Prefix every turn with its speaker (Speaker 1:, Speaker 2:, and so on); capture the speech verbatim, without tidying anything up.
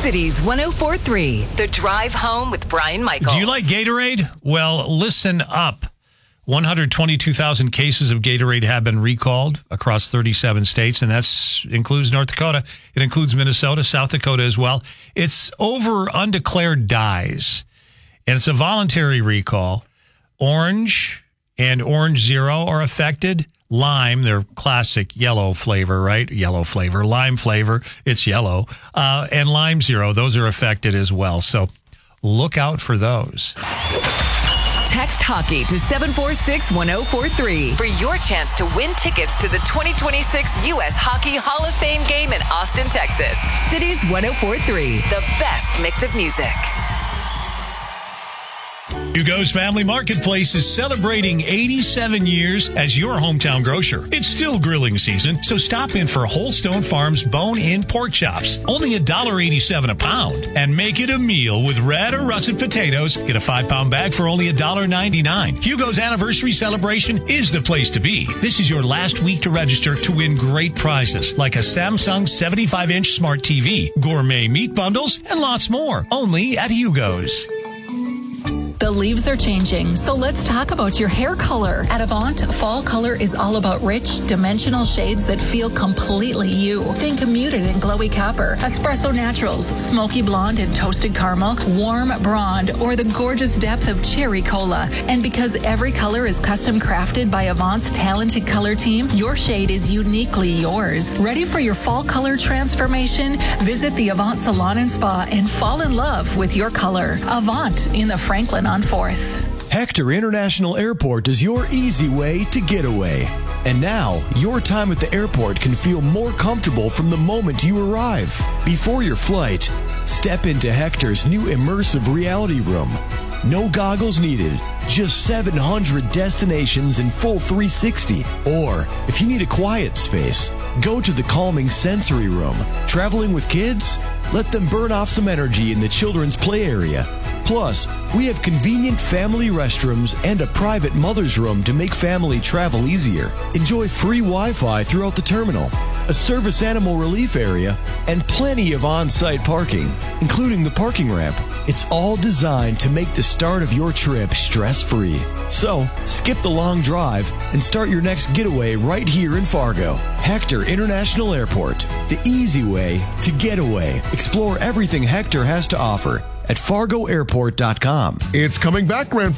Speaker 1: Cities one oh four point three, The Drive Home with Brian Michaels.
Speaker 2: Do you like Gatorade? Well, listen up. one hundred twenty-two thousand cases of Gatorade have been recalled across thirty-seven states, and that includes North Dakota. It includes Minnesota, South Dakota as well. It's over undeclared dyes, and it's a voluntary recall. Orange and Orange Zero are affected. Lime, their classic yellow flavor, right? Yellow flavor. Lime flavor, it's yellow. Uh, and Lime Zero, those are affected as well. So look out for those.
Speaker 1: Text hockey to seven four six, one oh four three for your chance to win tickets to the twenty twenty-six U S Hockey Hall of Fame game in Austin, Texas. Cities one oh four point three, the best mix of music.
Speaker 2: Hugo's Family Marketplace is celebrating eighty-seven years as your hometown grocer. It's still grilling season, so stop in for Holstone Farms bone-in pork chops. Only one dollar eighty-seven a pound. And make it a meal with red or russet potatoes. Get a five-pound bag for only one dollar ninety-nine. Hugo's anniversary celebration is the place to be. This is your last week to register to win great prizes like a Samsung seventy-five inch smart T V, gourmet meat bundles, and lots more. Only at Hugo's.
Speaker 3: The leaves are changing, so let's talk about your hair color. At Avant, fall color is all about rich, dimensional shades that feel completely you. Think muted and glowy copper, espresso naturals, smoky blonde and toasted caramel, warm blonde, or the gorgeous depth of cherry cola. And because every color is custom crafted by Avant's talented color team, your shade is uniquely yours. Ready for your fall color transformation? Visit the Avant Salon and Spa and fall in love with your color. Avant in the Franklin on fourth.
Speaker 4: Hector International Airport is your easy way to get away. And now, your time at the airport can feel more comfortable from the moment you arrive. Before your flight, step into Hector's new immersive reality room. No goggles needed, just seven hundred destinations in full three sixty. Or, if you need a quiet space, go to the calming sensory room. Traveling with kids? Let them burn off some energy in the children's play area. Plus, we have convenient family restrooms and a private mother's room to make family travel easier. Enjoy free Wi-Fi throughout the terminal, a service animal relief area, and plenty of on-site parking, including the parking ramp. It's all designed to make the start of your trip stress-free. So, skip the long drive and start your next getaway right here in Fargo. Hector International Airport, the easy way to get away. Explore everything Hector has to offer at fargo airport dot com.
Speaker 5: It's coming back, Grand